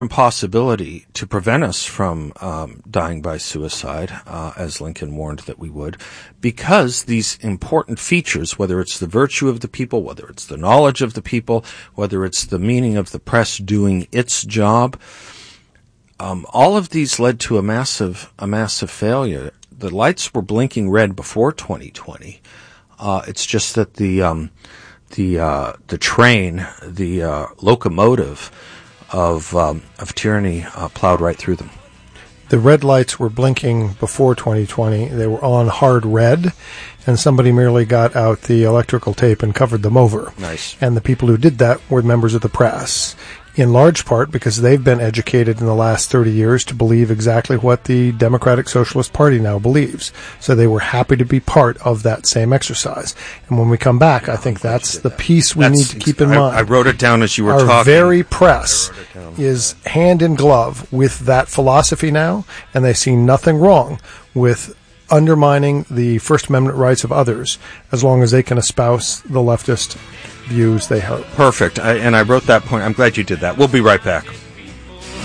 impossibility to prevent us from dying by suicide, as Lincoln warned that we would, because these important features, whether it's the virtue of the people, whether it's the knowledge of the people, whether it's the meaning of the press doing its job, all of these led to a massive failure. The lights were blinking red before 2020. It's just that the train, the locomotive of tyranny plowed right through them. The red lights were blinking before 2020. They were on hard red, and somebody merely got out the electrical tape and covered them over. Nice. And the people who did that were members of the press, in large part because they've been educated in the last 30 years to believe exactly what the Democratic Socialist Party now believes. So they were happy to be part of that same exercise. And when we come back, I think that's the piece we need to keep in mind. I wrote it down as you were talking. Our very press is hand in glove with that philosophy now, and they see nothing wrong with undermining the First Amendment rights of others as long as they can espouse the leftist views they have. Perfect. And I wrote that point. I'm glad you did that. We'll be right back.